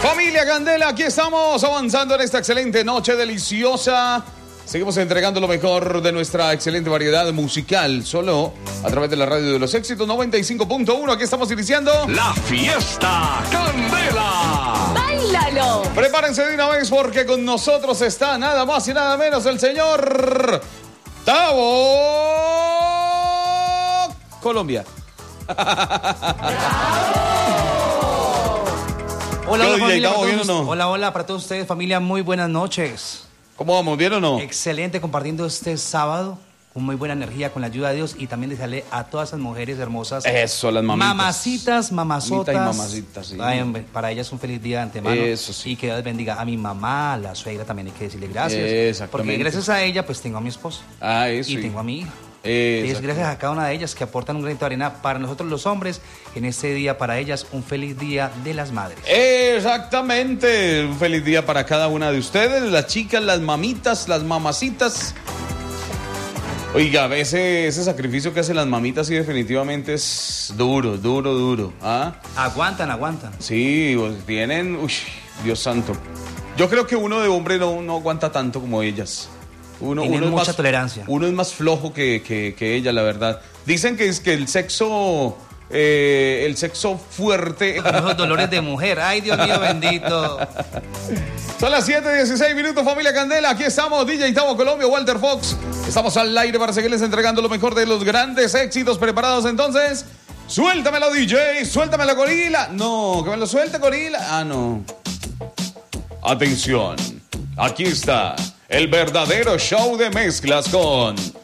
Familia Candela, aquí estamos avanzando en esta excelente noche deliciosa. Seguimos entregando lo mejor de nuestra excelente variedad musical, solo a través de la radio de los éxitos 95.1. Aquí estamos iniciando La Fiesta Candela. ¡Báilalo! Prepárense de una vez porque con nosotros está nada más y nada menos el señor Tavo Colombia. Hola, ¿Qué, hola, DJ, familia, ¿estamos para bien o todos, no? hola, hola para todos ustedes, familia, muy buenas noches. ¿Cómo vamos? ¿Bien o no? Excelente, compartiendo este sábado con muy buena energía, con la ayuda de Dios y también desearle a todas esas mujeres hermosas. Eso, las mamitas. Mamacitas, mamazotas. Mamita y mamacitas, sí. Ay, hombre, para ellas un feliz día de antemano. Eso sí. Y que Dios bendiga a mi mamá, a la suegra también hay que decirle gracias. Exactamente. Porque gracias a ella pues tengo a mi esposo. Ah, eso. Y sí. tengo a mi hija. Exacto. Es gracias a cada una de ellas que aportan un granito de arena para nosotros los hombres en este día, para ellas un feliz día de las madres. Exactamente. Un feliz día para cada una de ustedes, las chicas, las mamitas, las mamacitas. Oiga, ese sacrificio que hacen las mamitas sí definitivamente es duro, duro, duro. ¿Ah? Aguantan. Sí, pues, tienen... Uy, Dios santo. Yo creo que uno de hombre no aguanta tanto como ellas. Tienen es mucha más, tolerancia. Uno es más flojo que ella, la verdad. Dicen que es que el sexo fuerte... Los dolores de mujer. Ay, Dios mío, bendito. Son las 7:16 minutos, familia Candela. Aquí estamos, DJ Tavo Colombia, Walter Fox. Estamos al aire para seguirles entregando lo mejor de los grandes éxitos. ¿Preparados entonces? Suéltamelo, DJ. Suéltamelo, Gorila. No, que me lo suelte, Gorila. Ah, no. Atención. Aquí está el verdadero show de mezclas con